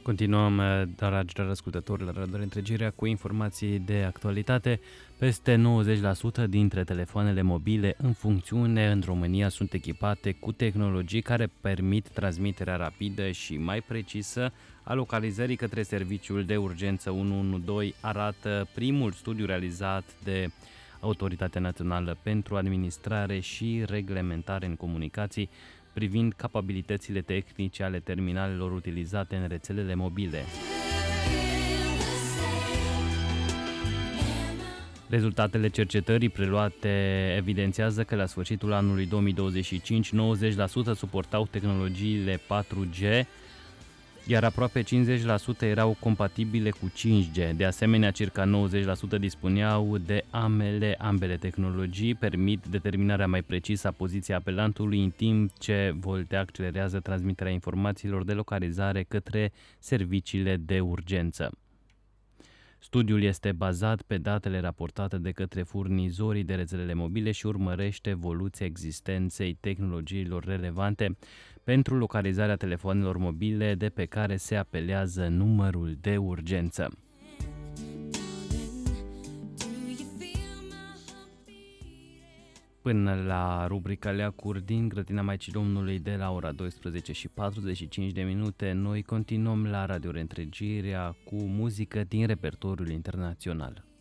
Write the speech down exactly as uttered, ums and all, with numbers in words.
Continuăm, dragilor ascultători, la Radio Întregirea cu informații de actualitate. Peste nouăzeci la sută dintre telefoanele mobile în funcțiune în România sunt echipate cu tehnologii care permit transmiterea rapidă și mai precisă a localizării către serviciul de urgență unu unu doi, arată primul studiu realizat de Autoritatea Națională pentru Administrare și Reglementare în Comunicații privind capabilitățile tehnice ale terminalelor utilizate în rețelele mobile. Rezultatele cercetării preluate evidențiază că la sfârșitul anului două mii douăzeci și cinci, nouăzeci la sută suportau tehnologiile patru G, iar aproape cincizeci la sută erau compatibile cu cinci G. De asemenea, circa nouăzeci la sută dispuneau de ambele, ambele tehnologii, permit determinarea mai precisă a poziției apelantului, în timp ce Voltea accelerează transmiterea informațiilor de localizare către serviciile de urgență. Studiul este bazat pe datele raportate de către furnizorii de rețelele mobile și urmărește evoluția existenței tehnologiilor relevante pentru localizarea telefonelor mobile de pe care se apelează numărul de urgență. Până la rubrica Leacuri din Grădina Maicii Domnului de la ora douăsprezece și patruzeci și cinci de minute, noi continuăm la Radio Reîntregirea cu muzică din repertoriul internațional.